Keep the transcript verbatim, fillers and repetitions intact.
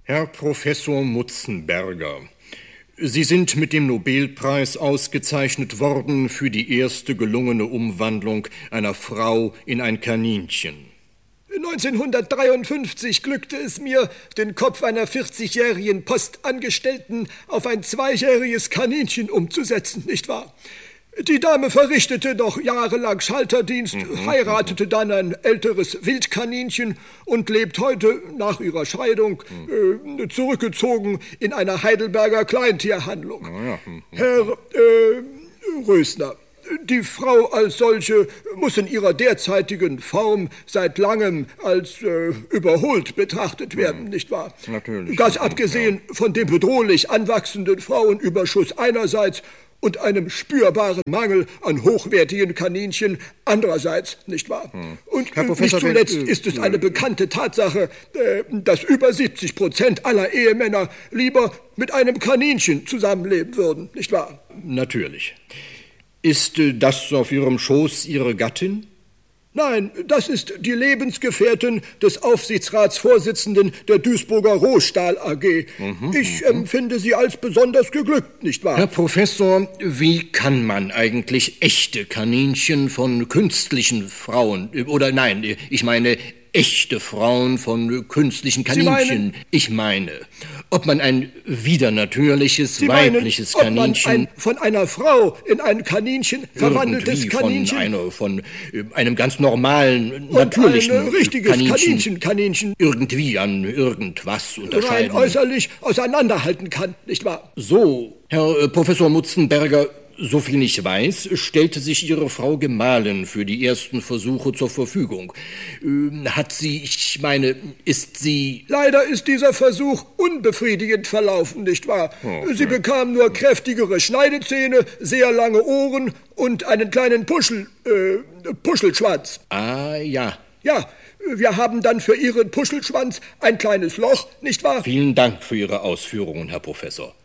Herr Professor Mutzenberger, Sie sind mit dem Nobelpreis ausgezeichnet worden für die erste gelungene Umwandlung einer Frau in ein Kaninchen. neunzehnhundertdreiundfünfzig glückte es mir, den Kopf einer vierzigjährigen Postangestellten auf ein zweijähriges Kaninchen umzusetzen, nicht wahr? Die Dame verrichtete noch jahrelang Schalterdienst, mhm, heiratete dann ein älteres Wildkaninchen und lebt heute, nach ihrer Scheidung, mhm. äh, zurückgezogen in einer Heidelberger Kleintierhandlung. Oh ja. mhm. Herr äh, Rösner, die Frau als solche muss in ihrer derzeitigen Form seit langem als äh, überholt betrachtet werden, mhm. nicht wahr? Natürlich. Ganz abgesehen ja. von dem bedrohlich anwachsenden Frauenüberschuss einerseits und einem spürbaren Mangel an hochwertigen Kaninchen andererseits, nicht wahr? Hm. Und äh, nicht zuletzt äh, ist es eine bekannte Tatsache, äh, dass über siebzig Prozent aller Ehemänner lieber mit einem Kaninchen zusammenleben würden, nicht wahr? Natürlich. Ist äh, das auf Ihrem Schoß Ihre Gattin? Nein, das ist die Lebensgefährtin des Aufsichtsratsvorsitzenden der Duisburger Rohstahl A G. Mhm, ich mhm. empfinde sie als besonders geglückt, nicht wahr? Herr Professor, wie kann man eigentlich echte Kaninchen von künstlichen Frauen, oder nein, ich meine echte Frauen von künstlichen Kaninchen, ich meine, ob man ein widernatürliches, Sie weibliches meinen, Kaninchen... Ob man ein, von einer Frau in ein Kaninchen verwandeltes Kaninchen... Von, einer, von äh, einem ganz normalen, natürlichen ein richtiges Kaninchen, Kaninchen, Kaninchen irgendwie an irgendwas unterscheiden. Rein äußerlich auseinanderhalten kann, nicht wahr? So, Herr äh, Professor Mutzenberger, soviel ich weiß, stellte sich Ihre Frau Gemahlin für die ersten Versuche zur Verfügung. Äh, hat sie, ich meine, ist sie... Leider ist dieser Versuch unbefriedigend verlaufen, nicht wahr? Okay. Sie bekam nur kräftigere Schneidezähne, sehr lange Ohren und einen kleinen Puschel, äh, Puschelschwanz. Ah, ja. Ja, wir haben dann für Ihren Puschelschwanz ein kleines Loch, nicht wahr? Vielen Dank für Ihre Ausführungen, Herr Professor.